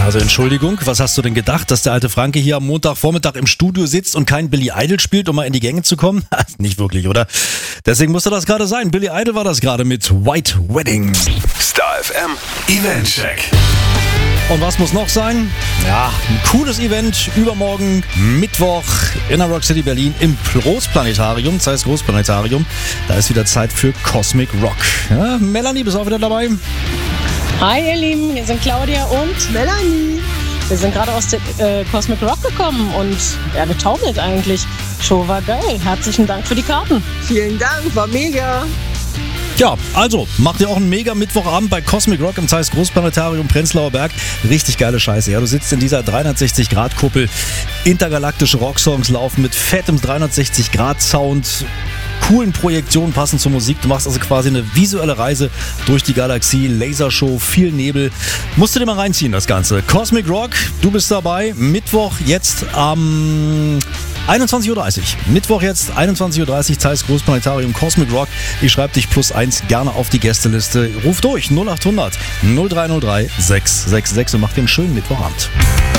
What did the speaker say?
Also Entschuldigung, was hast du denn gedacht, dass der alte Franke hier am Montagvormittag im Studio sitzt und kein Billy Idol spielt, um mal in die Gänge zu kommen? Nicht wirklich, oder? Deswegen musste das gerade sein. Billy Idol war das gerade mit White Wedding. Star FM Eventcheck. Und was muss noch sein? Ja, ein cooles Event übermorgen, Mittwoch in der Rock City Berlin im Großplanetarium. Das heißt Großplanetarium. Da ist wieder Zeit für Cosmic Rock. Ja, Melanie, bist du auch wieder dabei? Hi ihr Lieben, hier sind Claudia und Melanie. Wir sind gerade aus der Cosmic Rock gekommen und ja, getaumelt eigentlich. Show war geil. Herzlichen Dank für die Karten. Vielen Dank, war mega. Ja, also macht ihr auch einen mega Mittwochabend bei Cosmic Rock im Zeiss Großplanetarium Prenzlauer Berg. Richtig geile Scheiße. Ja, du sitzt in dieser 360-Grad-Kuppel. Intergalaktische Rocksongs laufen mit fettem 360-Grad-Sound. Coolen Projektionen passend zur Musik. Du machst also quasi eine visuelle Reise durch die Galaxie. Lasershow, viel Nebel. Musst du dir mal reinziehen, das Ganze. Cosmic Rock, du bist dabei. Mittwoch jetzt am 21.30 Uhr. Mittwoch jetzt 21.30 Uhr, Zeiss Großplanetarium Cosmic Rock. Ich schreibe dich +1 gerne auf die Gästeliste. Ruf durch 0800 0303 666 und mach dir einen schönen Mittwochabend.